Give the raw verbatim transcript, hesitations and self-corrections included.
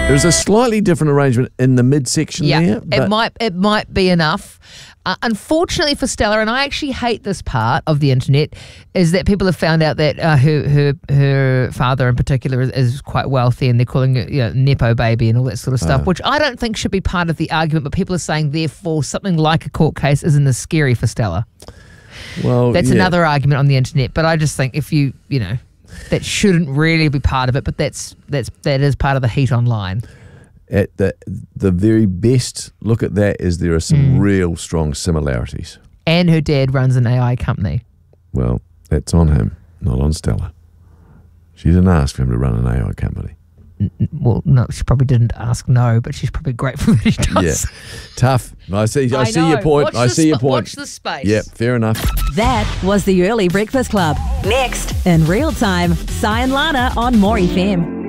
There's a slightly different arrangement in the midsection Yeah, there. it but- might it might be enough. Uh, unfortunately for Stella, and I actually hate this part of the internet, is that people have found out that uh, her her her father in particular is, is quite wealthy, and they're calling it, you know, nepo baby and all that sort of stuff, Oh. which I don't think should be part of the argument. But people are saying therefore something like a court case isn't as scary for Stella. Well, That's yeah. another argument on the internet. But I just think if you you know that shouldn't really be part of it, but that's that's that is part of the heat online. At the the very best look at that is there are some Mm. real strong similarities. And her dad runs an A I company. Well, that's on him, not on Stella. She didn't ask for him to run an A I company. Well, no, she probably didn't ask no, but she's probably grateful that he does. Yeah, tough. I see. I, I see know. your point. Watch I the see your sp- point. watch the space. Yep, fair enough. That was the Early Breakfast Club. Next, in real time, Sai and Lana on More F M.